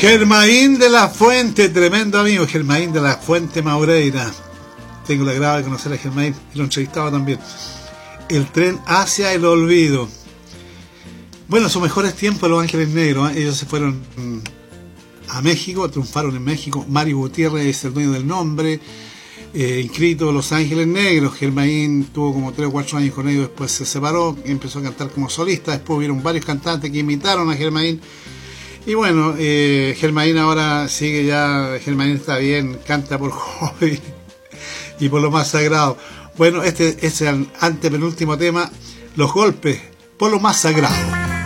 Germain de la Fuente, tremendo amigo, Germain de la Fuente Maureira. Tengo el agrado de conocer a Germain y lo entrevistaba también. El tren hacia el olvido. Bueno, sus mejores tiempos Los Ángeles Negros, ¿eh? Ellos se fueron a México, triunfaron en México. Mario Gutiérrez es el dueño del nombre, inscrito Los Ángeles Negros. Germain tuvo como 3 o 4 años con ellos, después se separó, empezó a cantar como solista. Después hubieron varios cantantes que imitaron a Germain. Y bueno, Germain ahora sigue ya, Germain está bien, canta por hobby y por lo más sagrado. Bueno, este es el antepenúltimo tema, Los Golpes por lo más sagrado.